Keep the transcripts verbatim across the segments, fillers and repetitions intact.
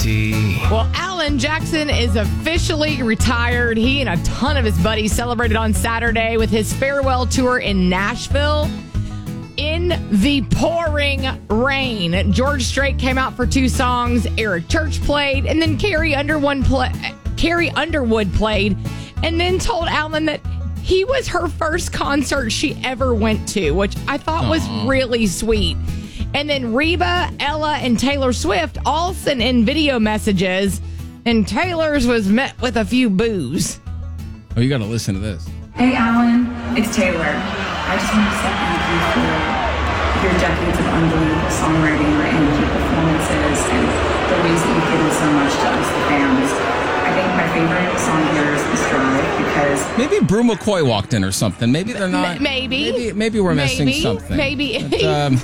T. Well, Alan Jackson is officially retired. He and a ton of his buddies celebrated on Saturday with his farewell tour in Nashville in the pouring rain. George Strait came out for two songs. Eric Church played, and then Carrie Underwood, play, Carrie Underwood played, and then told Alan that he was her first concert she ever went to, which I thought Aww. was really sweet. And then Reba, Ella, and Taylor Swift all sent in video messages, and Taylor's was met with a few boos. Oh, you got to listen to this. Hey, Alan, it's Taylor. I just want to say thank you for your decades of unbelievable songwriting and key performances and the ways that you've given so much to us, the fans. I think my favorite song here is The Stride because... Maybe Brew McCoy walked in or something. Maybe they're not... M- maybe. Maybe, maybe we're maybe, missing something. Maybe. But, um,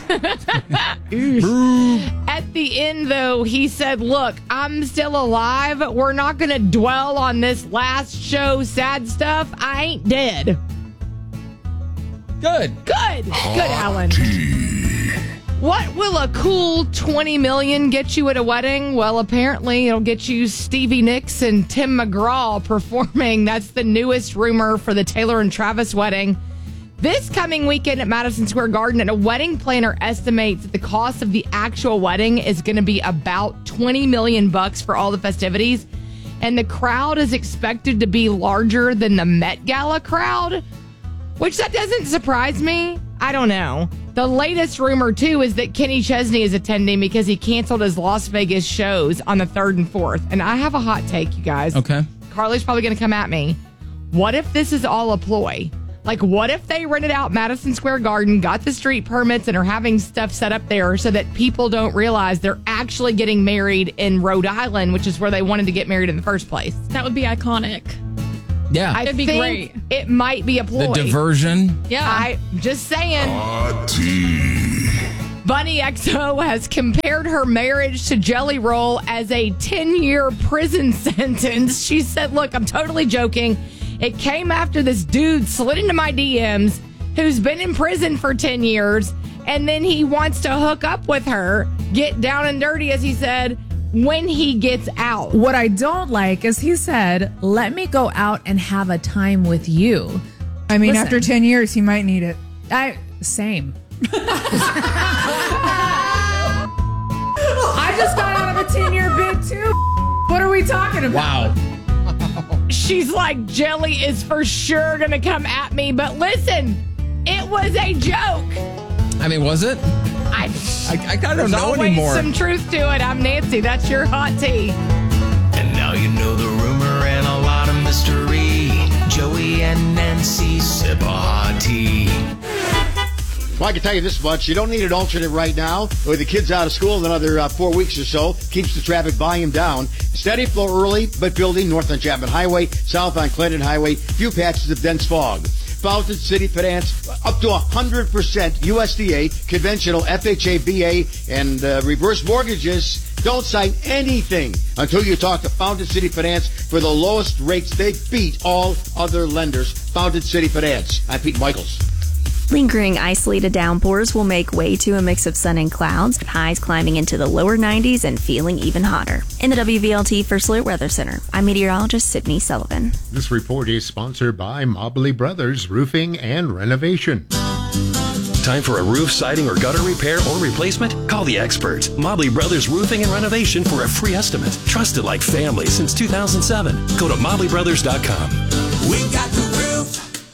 At the end, though, he said, look, I'm still alive. We're not going to dwell on this last show sad stuff. I ain't dead. Good. Good. Good, Alan. What will a cool twenty million dollars get you at a wedding? Well, apparently it'll get you Stevie Nicks and Tim McGraw performing. That's the newest rumor for the Taylor and Travis wedding. This coming weekend at Madison Square Garden, and a wedding planner estimates that the cost of the actual wedding is going to be about twenty million bucks for all the festivities. And the crowd is expected to be larger than the Met Gala crowd, which that doesn't surprise me. I don't know. The latest rumor, too, is that Kenny Chesney is attending because he canceled his Las Vegas shows on the third and fourth. And I have a hot take, you guys. Okay. Carly's probably going to come at me. What if this is all a ploy? Like, what if they rented out Madison Square Garden, got the street permits, and are having stuff set up there so that people don't realize they're actually getting married in Rhode Island, which is where they wanted to get married in the first place? That would be iconic. Yeah. I It'd be think great. It might be a ploy. The diversion. Yeah. I just saying. Hot tea. Bunny X O has compared her marriage to Jelly Roll as a ten-year prison sentence. She said, look, I'm totally joking. It came after this dude slid into my D Ms who's been in prison for ten years, and then he wants to hook up with her, get down and dirty, as he said, when he gets out. What I don't like is he said, let me go out and have a time with you. I mean, Listen, after ten years, he might need it. I Same. I just got out of a ten-year bid, too. What are we talking about? Wow. She's like, Jelly is for sure going to come at me. But listen, it was a joke. I mean, was it? I, I, I don't There's know always anymore. some truth to it. I'm Nancy. That's your hot tea. And now you know the rumor and a lot of mystery. Joey and Nancy sip a hot tea. Well, I can tell you this much. You don't need an alternate right now. With the kids out of school in another uh, four weeks or so, keeps the traffic volume down. Steady flow early, but building north on Chapman Highway, south on Clinton Highway. Few patches of dense fog. Fountain City Finance, up to one hundred percent U S D A, conventional F H A, V A, and uh, reverse mortgages. Don't sign anything until you talk to Fountain City Finance for the lowest rates. They beat all other lenders. Fountain City Finance. I'm Pete Michaels. Lingering isolated downpours will make way to a mix of sun and clouds, with highs climbing into the lower nineties and feeling even hotter. In the W V L T First Alert Weather Center, I'm meteorologist Sydney Sullivan. This report is sponsored by Mobley Brothers Roofing and Renovation. Time for a roof, siding, or gutter repair or replacement? Call the experts. Mobley Brothers Roofing and Renovation for a free estimate. Trusted like family since two thousand seven. Go to mobley brothers dot com. We got the roof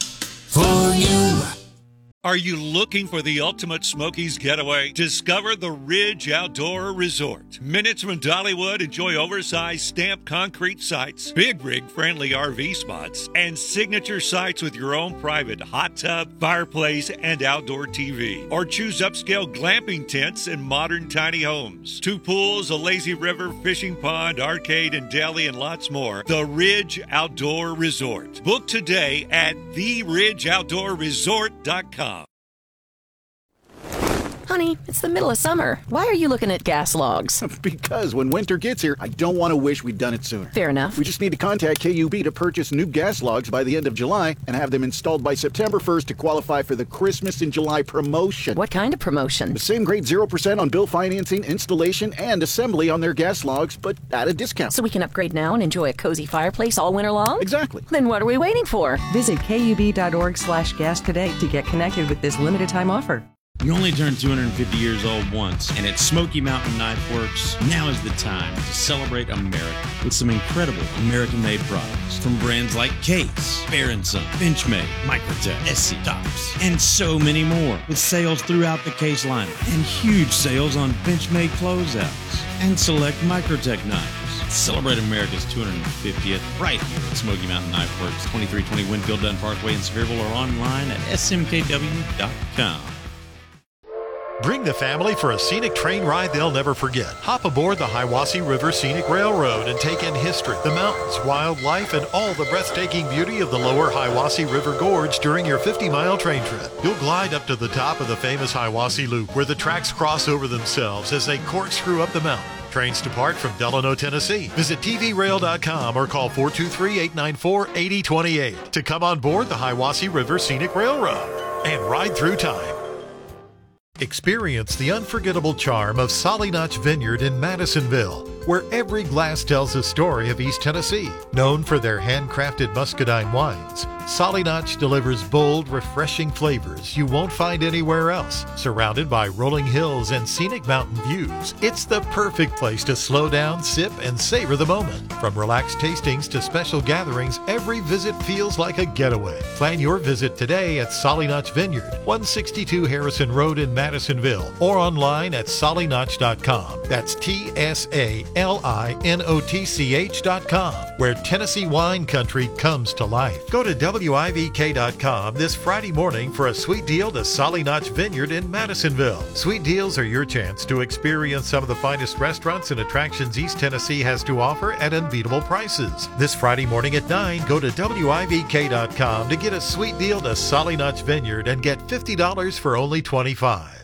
for you. Are you looking for the ultimate Smokies getaway? Discover the Ridge Outdoor Resort. Minutes from Dollywood, enjoy oversized stamped concrete sites, big rig friendly R V spots, and signature sites with your own private hot tub, fireplace, and outdoor T V. Or choose upscale glamping tents and modern tiny homes. Two pools, a lazy river, fishing pond, arcade, and deli, and lots more. The Ridge Outdoor Resort. Book today at the ridge outdoor resort dot com. Honey, it's the middle of summer. Why are you looking at gas logs? Because when winter gets here, I don't want to wish we'd done it sooner. Fair enough. We just need to contact K U B to purchase new gas logs by the end of July and have them installed by September first to qualify for the Christmas in July promotion. What kind of promotion? The same grade zero percent on bill financing, installation, and assembly on their gas logs, but at a discount. So we can upgrade now and enjoy a cozy fireplace all winter long? Exactly. Then what are we waiting for? Visit kub.org slash gas today to get connected with this limited time offer. You only turn two hundred fifty years old once, and at Smoky Mountain Knife Works, now is the time to celebrate America with some incredible American-made products from brands like Case, Bear and Son, Benchmade, Microtech, Essie, Tops, and so many more. With sales throughout the Case lineup and huge sales on Benchmade closeouts and select Microtech knives. Celebrate America's two hundred fiftieth right here at Smoky Mountain Knife Works, twenty-three twenty Winfield Dunn Parkway in Sevierville, or online at s m k w dot com. Bring the family for a scenic train ride they'll never forget. Hop aboard the Hiwassee River Scenic Railroad and take in history, the mountains, wildlife, and all the breathtaking beauty of the lower Hiwassee River Gorge during your fifty-mile train trip. You'll glide up to the top of the famous Hiwassee Loop, where the tracks cross over themselves as they corkscrew up the mountain. Trains depart from Delano, Tennessee. Visit t v rail dot com or call four two three, eight nine four, eight zero two eight to come on board the Hiwassee River Scenic Railroad and ride through time. Experience the unforgettable charm of Solly Notch Vineyard in Madisonville, where every glass tells a story of East Tennessee. Known for their handcrafted muscadine wines, Solly Notch delivers bold, refreshing flavors you won't find anywhere else. Surrounded by rolling hills and scenic mountain views, it's the perfect place to slow down, sip, and savor the moment. From relaxed tastings to special gatherings, every visit feels like a getaway. Plan your visit today at Solly Notch Vineyard, one sixty-two Harrison Road in Madisonville, or online at solly notch dot com. That's T S A L I N O T C H dot com, where Tennessee wine country comes to life. Go to W I V K dot com this Friday morning for a sweet deal to Solly Notch Vineyard in Madisonville. Sweet deals are your chance to experience some of the finest restaurants and attractions East Tennessee has to offer at unbeatable prices. This Friday morning at nine, go to W I V K dot com to get a sweet deal to Solly Notch Vineyard and get fifty dollars for only twenty-five dollars.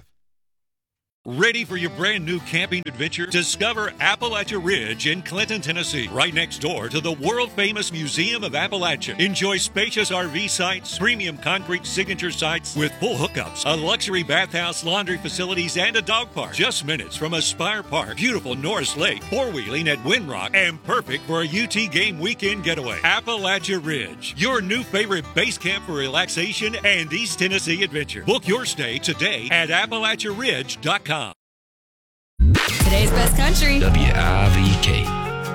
Ready for your brand new camping adventure? Discover Appalachia Ridge in Clinton, Tennessee, right next door to the world-famous Museum of Appalachia. Enjoy spacious R V sites, premium concrete signature sites with full hookups, a luxury bathhouse, laundry facilities, and a dog park. Just minutes from Aspire Park, beautiful Norris Lake, four-wheeling at Windrock, and perfect for a U T game weekend getaway. Appalachia Ridge, your new favorite base camp for relaxation and East Tennessee adventure. Book your stay today at appalachia ridge dot com. Today's best country. W I V K.